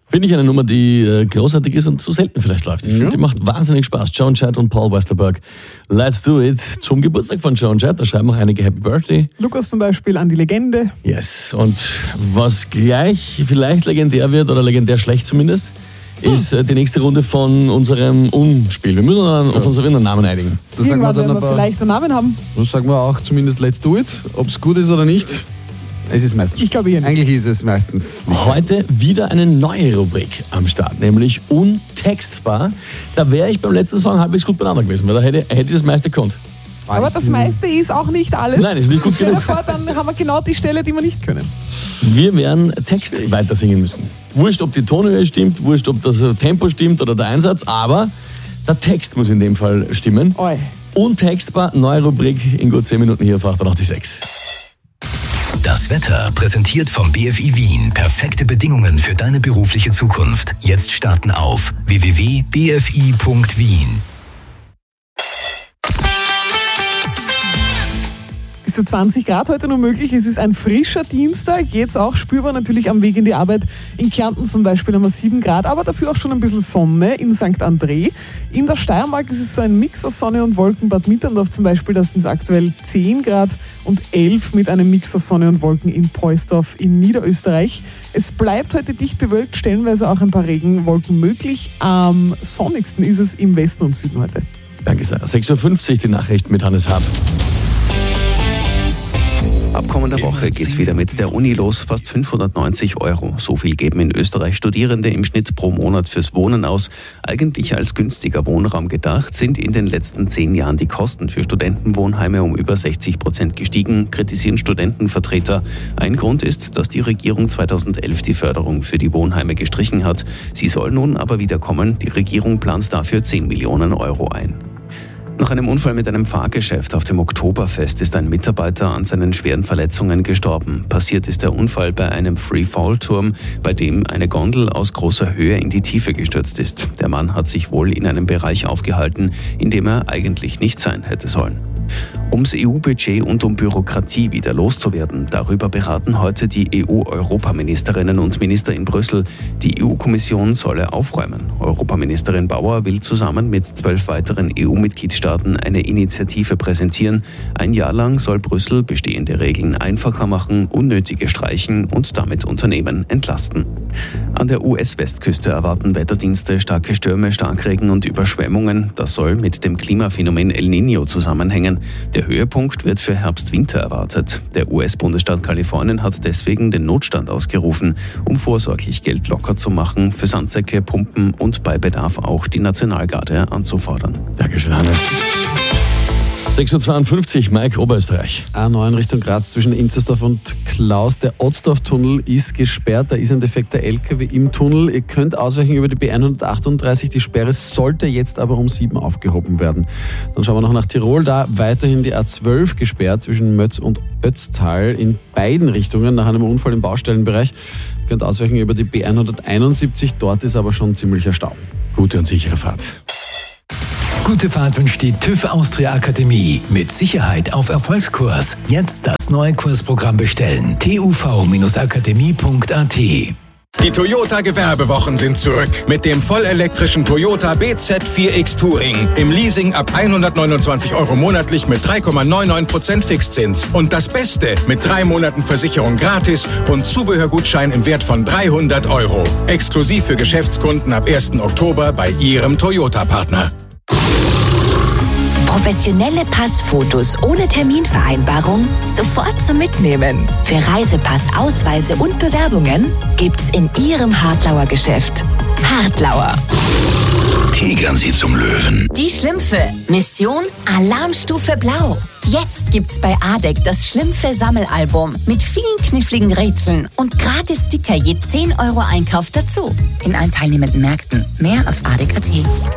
Finde ich eine Nummer, die großartig ist und so selten vielleicht läuft. Ich finde, die macht wahnsinnig Spaß. Joan Jett und Paul Westerberg. Let's do it. Zum Geburtstag von Joan Jett, da schreiben auch einige Happy Birthday. Lukas zum Beispiel an die Legende. Yes. Und was gleich vielleicht legendär wird, oder legendär schlecht zumindest, ist die nächste Runde von unserem Unspiel. Wir müssen auf unseren Namen einigen. Das sagen wir dann, wenn wir vielleicht einen Namen haben. Das sagen wir auch zumindest Let's do it. Ob es gut ist oder nicht. Es ist meistens. Ich glaube nicht. Eigentlich ist es meistens nicht. Heute wieder eine neue Rubrik am Start, nämlich Untextbar. Da wäre ich beim letzten Song halbwegs gut beieinander gewesen, weil da hätte ich das meiste gekonnt. Aber das meiste ist auch nicht alles. Nein, ist nicht gut genug. Dann haben wir genau die Stelle, die wir nicht können. Wir werden Text weiter singen müssen. Wurscht, ob die Tonhöhe stimmt, wurscht, ob das Tempo stimmt oder der Einsatz, aber der Text muss in dem Fall stimmen. Oi. Untextbar, neue Rubrik in gut 10 Minuten hier auf 886. Das Wetter präsentiert vom BFI Wien. Perfekte Bedingungen für deine berufliche Zukunft. Jetzt starten auf www.bfi.wien. Bis zu 20 Grad heute nur möglich. Es ist ein frischer Dienstag. Jetzt auch spürbar natürlich am Weg in die Arbeit. In Kärnten zum Beispiel haben wir 7 Grad, aber dafür auch schon ein bisschen Sonne in St. André. In der Steiermark ist es so ein Mix aus Sonne und Wolken. Bad Mitterndorf zum Beispiel, das sind aktuell 10 Grad und 11 mit einem Mix aus Sonne und Wolken in Poisdorf in Niederösterreich. Es bleibt heute dicht bewölkt, stellenweise auch ein paar Regenwolken möglich. Am sonnigsten ist es im Westen und Süden heute. Danke sehr. 6.50 Uhr die Nachrichten mit Hannes Hab. Ab kommender Woche geht's wieder mit der Uni los, fast 590 €. So viel geben in Österreich Studierende im Schnitt pro Monat fürs Wohnen aus. Eigentlich als günstiger Wohnraum gedacht, sind in den letzten 10 Jahren die Kosten für Studentenwohnheime um über 60% gestiegen, kritisieren Studentenvertreter. Ein Grund ist, dass die Regierung 2011 die Förderung für die Wohnheime gestrichen hat. Sie soll nun aber wieder kommen. Die Regierung plant dafür 10 Millionen € ein. Nach einem Unfall mit einem Fahrgeschäft auf dem Oktoberfest ist ein Mitarbeiter an seinen schweren Verletzungen gestorben. Passiert ist der Unfall bei einem Free-Fall-Turm, bei dem eine Gondel aus großer Höhe in die Tiefe gestürzt ist. Der Mann hat sich wohl in einem Bereich aufgehalten, in dem er eigentlich nicht sein hätte sollen. Ums EU-Budget und um Bürokratie wieder loszuwerden, darüber beraten heute die EU-Europaministerinnen und Minister in Brüssel. Die EU-Kommission solle aufräumen. Europaministerin Bauer will zusammen mit 12 weiteren EU-Mitgliedstaaten eine Initiative präsentieren. Ein Jahr lang soll Brüssel bestehende Regeln einfacher machen, unnötige streichen und damit Unternehmen entlasten. An der US-Westküste erwarten Wetterdienste starke Stürme, Starkregen und Überschwemmungen. Das soll mit dem Klimaphänomen El Niño zusammenhängen. Der Höhepunkt wird für Herbst-Winter erwartet. Der US-Bundesstaat Kalifornien hat deswegen den Notstand ausgerufen, um vorsorglich Geld locker zu machen, für Sandsäcke, Pumpen und bei Bedarf auch die Nationalgarde anzufordern. Dankeschön, Hannes. 6.52 Uhr, Mike, Oberösterreich. A9 in Richtung Graz zwischen Inzersdorf und Klaus. Der Otzdorf-Tunnel ist gesperrt. Da ist ein defekter LKW im Tunnel. Ihr könnt ausweichen über die B138. Die Sperre sollte jetzt aber um 7 aufgehoben werden. Dann schauen wir noch nach Tirol. Da weiterhin die A12 gesperrt zwischen Mötz und Ötztal in beiden Richtungen nach einem Unfall im Baustellenbereich. Ihr könnt ausweichen über die B171. Dort ist aber schon ziemlicher Stau. Gute und sichere Fahrt. Gute Fahrt wünscht die TÜV Austria Akademie. Mit Sicherheit auf Erfolgskurs. Jetzt das neue Kursprogramm bestellen. tuv-akademie.at. Die Toyota Gewerbewochen sind zurück mit dem vollelektrischen Toyota BZ4X Touring. Im Leasing ab 129 € monatlich mit 3,99% Fixzins. Und das Beste, mit 3 Monaten Versicherung gratis und Zubehörgutschein im Wert von 300 €. Exklusiv für Geschäftskunden ab 1. Oktober bei Ihrem Toyota-Partner. Professionelle Passfotos ohne Terminvereinbarung sofort zum Mitnehmen. Für Reisepass, Ausweise und Bewerbungen gibt's in Ihrem Hartlauer Geschäft. Hartlauer. Tigern Sie zum Löwen. Die Schlümpfe. Mission Alarmstufe Blau. Jetzt gibt's bei ADEC das Schlümpfe-Sammelalbum mit vielen kniffligen Rätseln und gratis Sticker je 10 € Einkauf dazu. In allen teilnehmenden Märkten. Mehr auf ADEC.at.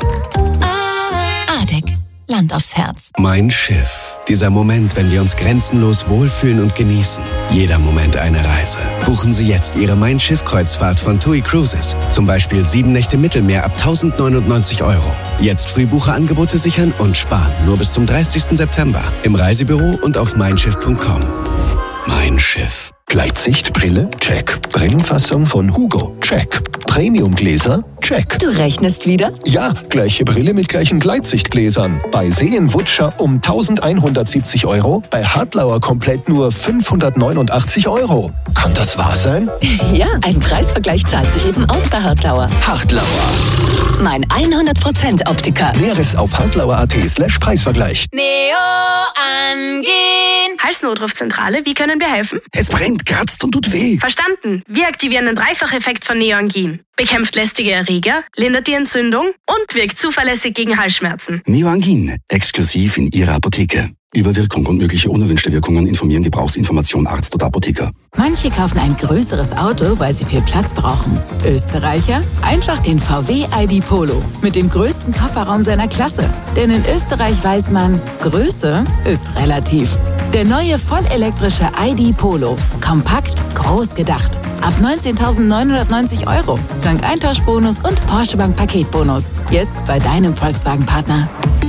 ADEC. Land aufs Herz. Mein Schiff. Dieser Moment, wenn wir uns grenzenlos wohlfühlen und genießen. Jeder Moment eine Reise. Buchen Sie jetzt Ihre Mein Schiff-Kreuzfahrt von TUI Cruises. Zum Beispiel 7 Nächte Mittelmeer ab 1.099 €. Jetzt Frühbucherangebote sichern und sparen. Nur bis zum 30. September. Im Reisebüro und auf meinschiff.com. Mein Schiff. Gleitsicht, Brille? Check. Brillenfassung von Hugo? Check. Premium-Gläser? Check. Du rechnest wieder? Ja, gleiche Brille mit gleichen Gleitsichtgläsern. Bei Seen-Wutscher um 1.170 €, bei Hartlauer komplett nur 589 €. Kann das wahr sein? Ja, ein Preisvergleich zahlt sich eben aus bei Hartlauer. Hartlauer. Mein 100% Optiker. Näheres auf hartlauer.at/Preisvergleich. Neo angehen. Halsnotrufzentrale, wie können wir helfen? Es brennt, kratzt und tut weh. Verstanden. Wir aktivieren den Dreifacheffekt von Neoangin. Bekämpft lästige Erreger, lindert die Entzündung und wirkt zuverlässig gegen Halsschmerzen. Neoangin, exklusiv in Ihrer Apotheke. Über Wirkung und mögliche unerwünschte Wirkungen informieren Gebrauchsinformation Arzt oder Apotheker. Manche kaufen ein größeres Auto, weil sie viel Platz brauchen. Österreicher? Einfach den VW ID Polo mit dem größten Kofferraum seiner Klasse. Denn in Österreich weiß man, Größe ist relativ. Der neue vollelektrische ID Polo. Kompakt, groß gedacht. Ab 19.990 €. Dank Eintauschbonus und Porsche Bank Paketbonus. Jetzt bei deinem Volkswagen-Partner.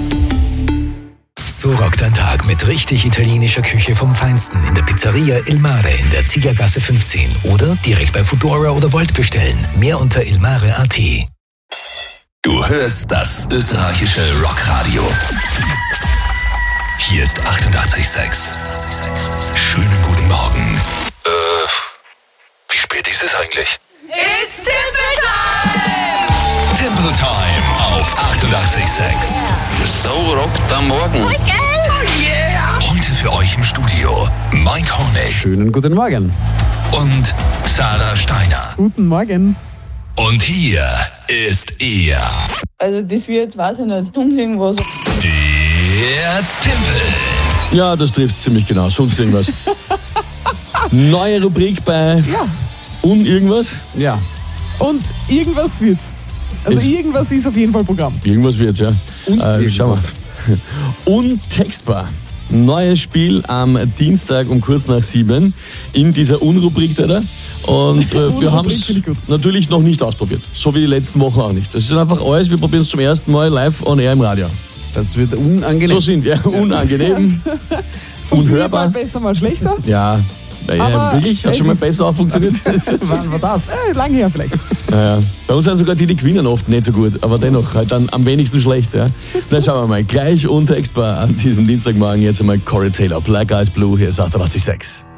So rockt ein Tag mit richtig italienischer Küche vom Feinsten in der Pizzeria Il Mare in der Ziegergasse 15 oder direkt bei Foodora oder Volt bestellen. Mehr unter ilmare.at. Du hörst das österreichische Rockradio. Hier ist 88,6. Schönen guten Morgen. Wie spät ist es eigentlich? It's Temple Time! Temple Time auf 88,6. So rockt am Morgen. Oh yeah! Heute für euch im Studio Mike Hornig Schönen guten Morgen. und Sarah Steiner. Guten Morgen. Und hier ist er, Also das wird, weiß ich nicht, sonst irgendwas. der Timpel. Ja, das trifft ziemlich genau. Sonst irgendwas. Neue Rubrik bei irgendwas. Ja. Und irgendwas wird's. Also irgendwas ist auf jeden Fall Programm. Irgendwas wird's, ja. Schauen wir. Untextbar. Neues Spiel am Dienstag um kurz nach 7 in dieser Unrubrik da. Und wir haben es natürlich noch nicht ausprobiert. So wie die letzten Wochen auch nicht. Das ist einfach alles, wir probieren es zum ersten Mal live on air im Radio. Das wird unangenehm. So sind wir, unangenehm, unhörbar. Mal besser, mal schlechter. Ja, wirklich? Hat schon mal besser auch funktioniert? Was war das? Lang her vielleicht. Naja, bei uns sind sogar die gewinnen oft nicht so gut, aber dennoch halt dann am wenigsten schlecht. Ja. Na schauen wir mal, gleich untextbar an diesem Dienstagmorgen jetzt einmal Corey Taylor, Black Eyes Blue, hier ist 88,6.